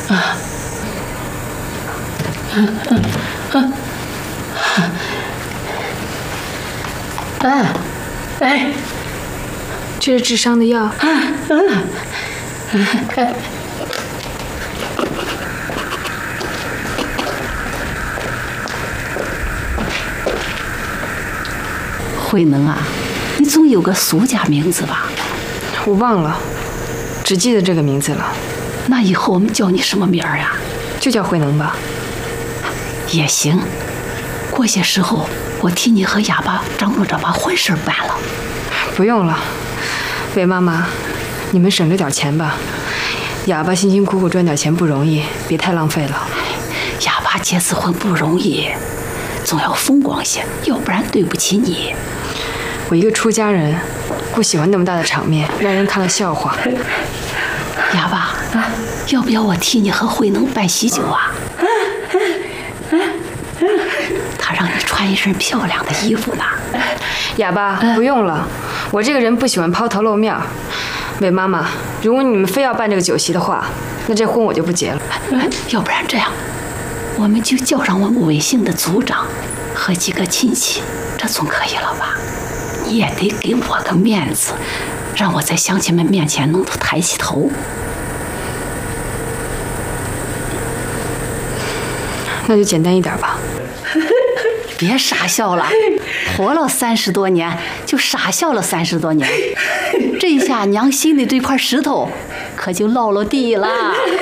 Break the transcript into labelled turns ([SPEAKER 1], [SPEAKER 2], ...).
[SPEAKER 1] 哎，
[SPEAKER 2] 这是治伤的药。
[SPEAKER 3] 慧能啊，你总有个俗家名字吧？
[SPEAKER 2] 我忘了，只记得这个名字了。
[SPEAKER 3] 那以后我们叫你什么名儿呀？
[SPEAKER 2] 就叫慧能吧。
[SPEAKER 3] 也行。过些时候，我替你和哑巴张罗着把婚事办了。
[SPEAKER 2] 不用了，韦妈妈，你们省着点钱吧。哑巴辛辛苦苦赚点钱不容易，别太浪费了。
[SPEAKER 3] 哑巴结次婚不容易，总要风光些，要不然对不起你。
[SPEAKER 2] 我一个出家人，不喜欢那么大的场面，让人看了笑话。
[SPEAKER 3] 哑巴，要不要我替你和慧能办喜酒啊？他让你穿一身漂亮的衣服呢。
[SPEAKER 2] 哑巴，不用了，我这个人不喜欢抛头露面。韦妈妈，如果你们非要办这个酒席的话，那这婚我就不结了。
[SPEAKER 3] 要不然这样，我们就叫上我们韦姓的族长和几个亲戚，这总可以了吧？你也得给我个面子，让我在乡亲们面前能抬起头。
[SPEAKER 2] 那就简单一点吧。
[SPEAKER 3] 别傻笑了，活了30多年，就傻笑了30多年，这下娘心里这块石头可就落了地了。